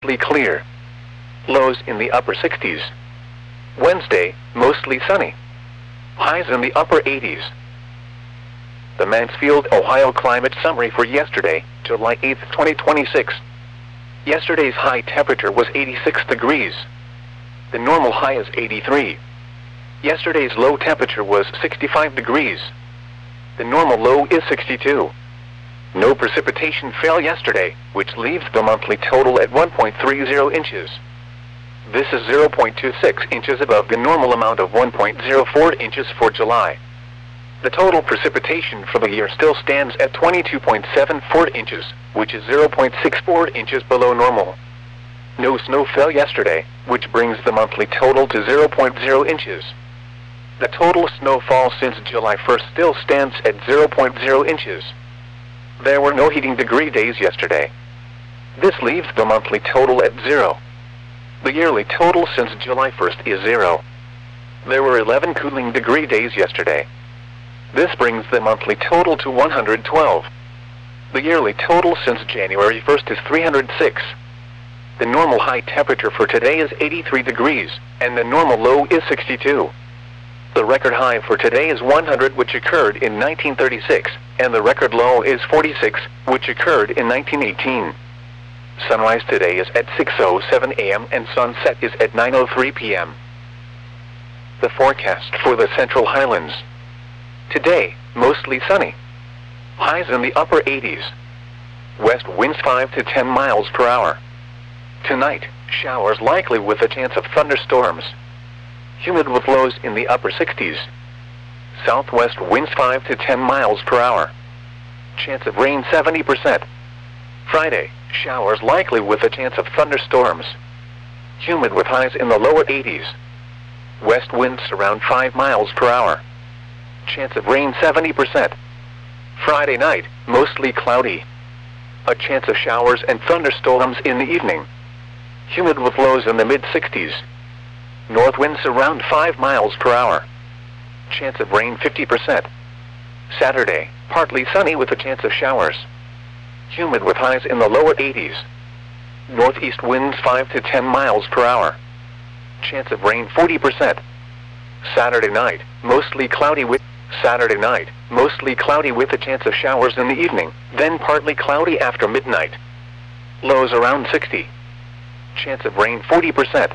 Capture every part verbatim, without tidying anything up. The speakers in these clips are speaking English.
mostly clear. Lows in the upper sixties. Wednesday, mostly sunny. Highs in the upper eighties. The Mansfield, Ohio climate summary for yesterday, July eighth, twenty twenty-six. Yesterday's high temperature was eighty-six degrees. The normal high is eighty-three. Yesterday's low temperature was sixty-five degrees. The normal low is sixty-two. No precipitation fell yesterday, which leaves the monthly total at one point three zero inches. This is zero point two six inches above the normal amount of one point zero four inches for July. The total precipitation for the year still stands at twenty-two point seven four inches, which is zero point six four inches below normal. No snow fell yesterday, which brings the monthly total to zero point zero inches. The total snowfall since July first still stands at zero point zero inches. There were no heating degree days yesterday. This leaves the monthly total at zero. The yearly total since July first is zero. There were eleven cooling degree days yesterday. This brings the monthly total to one hundred twelve. The yearly total since January first is three hundred six. The normal high temperature for today is eighty-three degrees, and the normal low is sixty-two. The record high for today is one hundred, which occurred in nineteen thirty-six, and the record low is forty-six, which occurred in nineteen eighteen. Sunrise today is at six oh seven a m and sunset is at nine oh three p m The forecast for the Central Highlands. Today, mostly sunny. Highs in the upper eighties. West winds five to ten miles per hour. Tonight, showers likely with a chance of thunderstorms. Humid with lows in the upper sixties. Southwest winds five to ten miles per hour. Chance of rain seventy percent. Friday, showers likely with a chance of thunderstorms. Humid with highs in the lower eighties. West winds around five miles per hour. Chance of rain seventy percent. Friday night, mostly cloudy. A chance of showers and thunderstorms in the evening. Humid with lows in the mid sixties. North winds around five miles per hour. Chance of rain fifty percent. Saturday, partly sunny with a chance of showers. Humid with highs in the lower eighties. Northeast winds five to ten miles per hour. Chance of rain forty percent. Saturday night, mostly cloudy with Saturday night, mostly cloudy with a chance of showers in the evening, then partly cloudy after midnight. Lows around sixty. Chance of rain forty percent.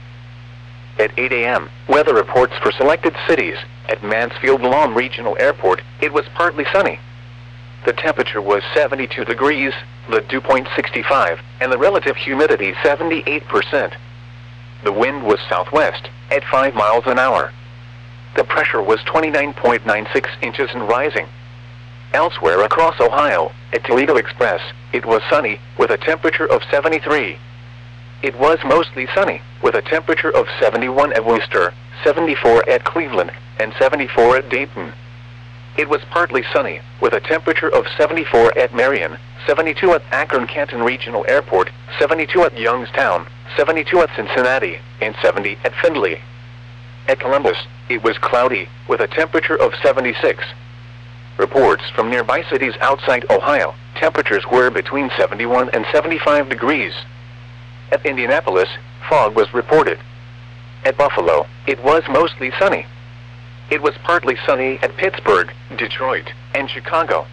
At eight a m, weather reports for selected cities. At Mansfield Lawn Regional Airport, it was partly sunny. The temperature was seventy-two degrees, the dew point sixty-five, and the relative humidity seventy-eight percent. The wind was southwest, at five miles an hour. The pressure was twenty-nine point nine six inches and rising. Elsewhere across Ohio, at Toledo Express, it was sunny, with a temperature of seventy-three. It was mostly sunny, with a temperature of seventy-one at Worcester, seventy-four at Cleveland, and seventy-four at Dayton. It was partly sunny, with a temperature of seventy-four at Marion, seventy-two at Akron-Canton Regional Airport, seventy-two at Youngstown, seventy-two at Cincinnati, and seventy at Findlay. At Columbus, it was cloudy, with a temperature of seventy-six. Reports from nearby cities outside Ohio, temperatures were between seventy-one and seventy-five degrees. At Indianapolis, fog was reported. At Buffalo, it was mostly sunny. It was partly sunny at Pittsburgh, Detroit, and Chicago.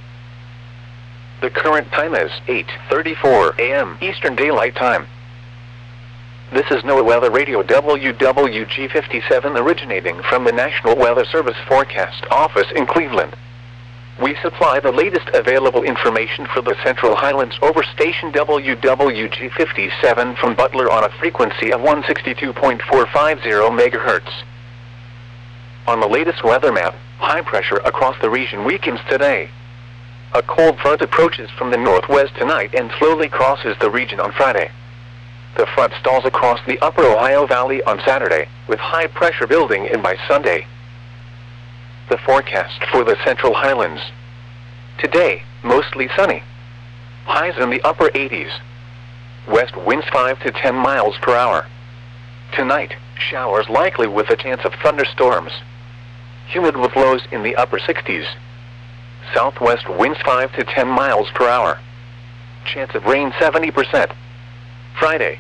The current time is eight thirty-four a m Eastern Daylight Time. This is NOAA Weather Radio W W G fifty-seven originating from the National Weather Service Forecast Office in Cleveland. We supply the latest available information for the Central Highlands over station W W G fifty-seven from Butler on a frequency of one sixty-two point four five zero megahertz. On the latest weather map, high pressure across the region weakens today. A cold front approaches from the northwest tonight and slowly crosses the region on Friday. The front stalls across the upper Ohio Valley on Saturday, with high pressure building in by Sunday. The forecast for the Central Highlands. Today, mostly sunny. Highs in the upper eighties. West winds five to ten miles per hour. Tonight, showers likely with a chance of thunderstorms. Humid with lows in the upper sixties. Southwest winds five to ten miles per hour. Chance of rain seventy percent. Friday,